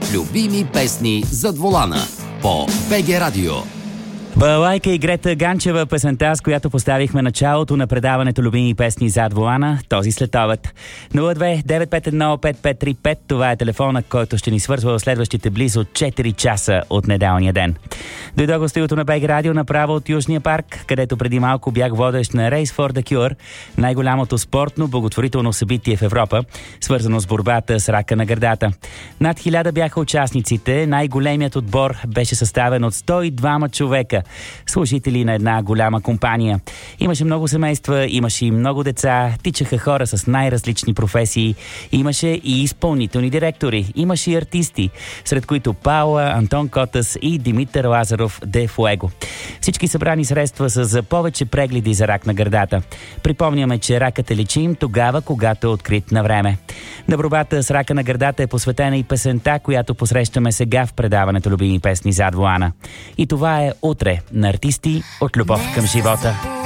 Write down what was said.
Любими песни зад волана по БГ Радио. Балайка и Грета Ганчева, песента, с която поставихме началото на предаването Любими песни зад волана този следобед. 02-951-5535, това е телефона, който ще ни свързва в следващите близо 4 часа от неделния ден. Дойдох в студиото на БГ Радио направо от Южния парк, където преди малко бях водещ на Race for the Cure, най-голямото спортно благотворително събитие в Европа, свързано с борбата с рака на гърдата. Над 1000 бяха участниците, най-големият отбор беше съставен от 102 човека, служители на една голяма компания. Имаше много семейства, имаше и много деца, тичаха хора с най-различни професии, имаше и изпълнителни директори, имаше и артисти, сред които Паула, Антон Котас и Димитър Лазаров де Фуего. Всички събрани средства са за повече прегледи за рак на гърдата. Припомняме, че ракът е лечим тогава, когато е открит на време. На борбата с рака на гърдата е посветена и песента, която посрещаме сега в предаването Любими песни зад волана. И това е утре на артисти от любов към живота.